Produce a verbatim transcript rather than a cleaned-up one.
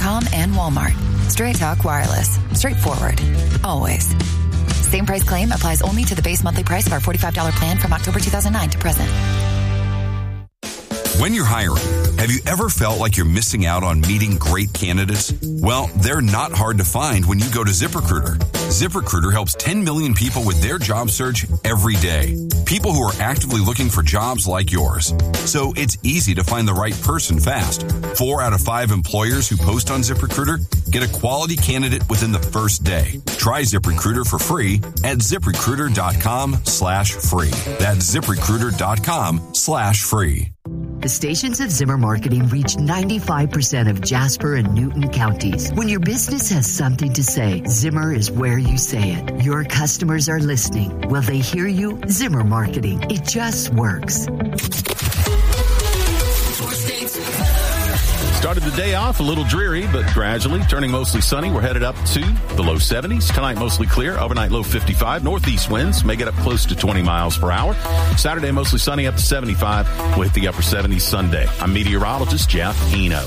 com and Walmart. Straight Talk Wireless. Straightforward. Always. Same price claim applies only to the base monthly price of our forty-five dollars plan from October two thousand nine to present. When you're hiring, have you ever felt like you're missing out on meeting great candidates? Well, they're not hard to find when you go to ZipRecruiter. ZipRecruiter helps ten million people with their job search every day. People who are actively looking for jobs like yours. So it's easy to find the right person fast. Four out of five employers who post on ZipRecruiter get a quality candidate within the first day. Try ZipRecruiter for free at ZipRecruiter.com slash free. That's ZipRecruiter.com slash free. The stations of Zimmer Marketing reach ninety-five percent of Jasper and Newton counties. When your business has something to say, Zimmer is where you say it. Your customers are listening. Will they hear you? Zimmer Marketing. It just works. Started the day off a little dreary, but gradually turning mostly sunny. We're headed up to the low seventies. Tonight, mostly clear. Overnight, low fifty-five. Northeast winds may get up close to twenty miles per hour. Saturday, mostly sunny, up to seventy-five. We'll hit the upper seventies Sunday. I'm meteorologist Jeff Eno.